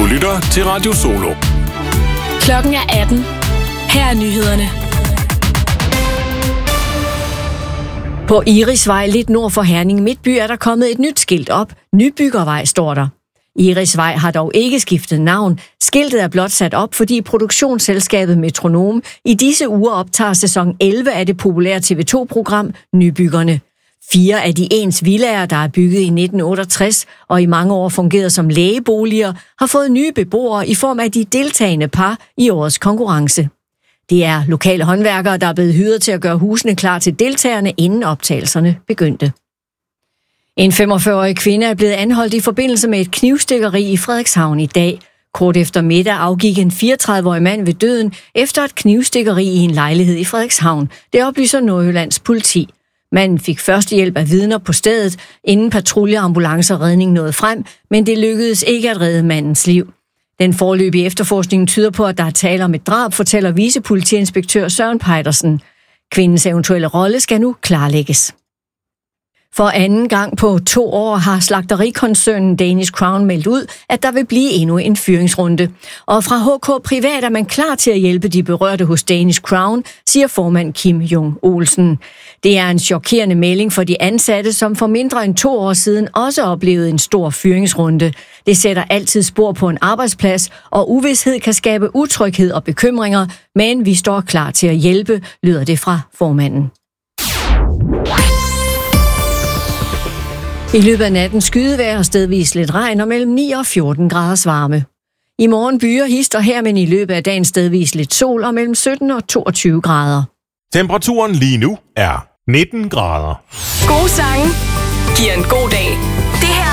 lytter til Radio Solo. Klokken er 18. Her er nyhederne. På Irisvej lidt nord for Herning Midtby er der kommet et nyt skilt op. Nybyggervej står der. Irisvej har dog ikke skiftet navn. Skiltet er blot sat op, fordi produktionsselskabet Metronom i disse uger optager sæson 11 af det populære TV2-program Nybyggerne. 4 af de ens villaer, der er bygget i 1968 og i mange år fungeret som lægeboliger, har fået nye beboere i form af de deltagende par i årets konkurrence. Det er lokale håndværkere, der er blevet hyret til at gøre husene klar til deltagerne, inden optagelserne begyndte. En 45-årig kvinde er blevet anholdt i forbindelse med et knivstikkeri i Frederikshavn i dag. Kort efter middag afgik en 34-årig mand ved døden efter et knivstikkeri i en lejlighed i Frederikshavn. Det oplyser Nordjyllands politi. Manden fik førstehjælp af vidner på stedet, inden patruljeambulance og redning nåede frem, men det lykkedes ikke at redde mandens liv. Den foreløbige efterforskning tyder på, at der er tale om et drab, fortæller vicepolitiinspektør Søren Pejdersen. Kvindens eventuelle rolle skal nu klarlægges. For anden gang på 2 år har slagterikoncernen Danish Crown meldt ud, at der vil blive endnu en fyringsrunde. Og fra HK Privat er man klar til at hjælpe de berørte hos Danish Crown, siger formand Kim Jong Olsen. Det er en chokerende melding for de ansatte, som for mindre end 2 år siden også oplevede en stor fyringsrunde. Det sætter altid spor på en arbejdsplads, og uvished kan skabe utryghed og bekymringer, men vi står klar til at hjælpe, lyder det fra formanden. I løbet af natten skydevejr og stedvis lidt regn og mellem 9 og 14 graders varme. I morgen byer hist og her, men i løbet af dagen stedvis lidt sol og mellem 17 og 22 grader. Temperaturen lige nu er 19 grader. Gode sange giver en god dag. Det her